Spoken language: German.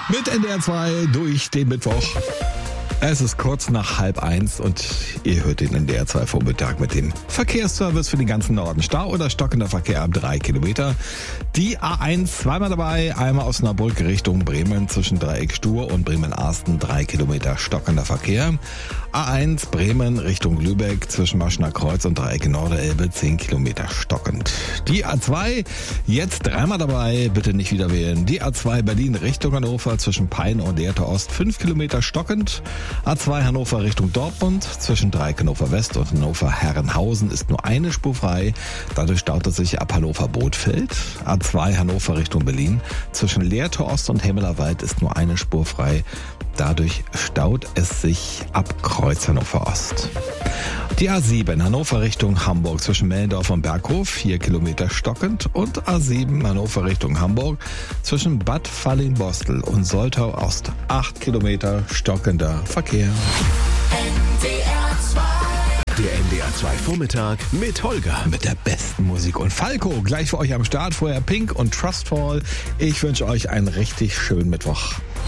Mit NDR 2 durch den Mittwoch. Es ist kurz nach 12:30 und ihr hört den NDR 2 Vormittag mit dem Verkehrsservice für den ganzen Norden. Stau oder stockender Verkehr ab 3 Kilometer. Die A1 zweimal dabei, einmal aus Osnabrück Richtung Bremen zwischen Dreieck Stur und Bremen-Arsten 3 Kilometer stockender Verkehr. A1 Bremen Richtung Lübeck zwischen Maschener Kreuz und Dreieck Norderelbe 10 Kilometer stockend. Die A2 jetzt dreimal dabei, bitte nicht wieder wählen. Die A2 Berlin Richtung Hannover zwischen Peine und Lehrte Ost 5 Kilometer stockend. A2 Hannover Richtung Dortmund zwischen Dreieck Hannover West und Hannover Herrenhausen ist nur eine Spur frei. Dadurch staut es sich ab Hannover Bothfeld. A2 Hannover Richtung Berlin zwischen Lehrte Ost und Hemmelerwald ist nur eine Spur frei. Dadurch staut es sich ab Kreuz Hannover Ost. Die A7 Hannover Richtung Hamburg zwischen Mellendorf und Berghof 4 Kilometer stockend und A7 Hannover Richtung Hamburg zwischen Bad Fallingbostel und Soltau Ost 8 Kilometer stockender Verkehr. Der NDR 2 Vormittag mit Holger. Mit der besten Musik und Falco gleich für euch am Start. Vorher Pink und Trustfall. Ich wünsche euch einen richtig schönen Mittwoch.